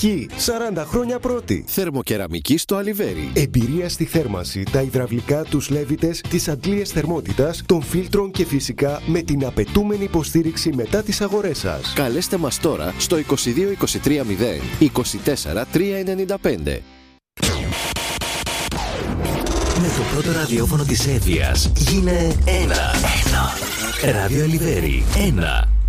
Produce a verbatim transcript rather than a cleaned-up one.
Κι σαράντα χρόνια πρώτη. Θερμοκεραμική στο Αλιβέρι. Εμπειρία στη θέρμανση, τα υδραυλικά, τους λέβητες, τις αντλίες θερμότητας, των φίλτρων και φυσικά με την απαιτούμενη υποστήριξη μετά τις αγορές σας. Καλέστε μας τώρα στο είκοσι δύο είκοσι τρία μηδέν είκοσι τέσσερα τριακόσια ενενήντα πέντε. Με το πρώτο ραδιόφωνο της Εύβοιας γίνε ένα. Ένα. Ράδιο Αλιβέρι. Ένα.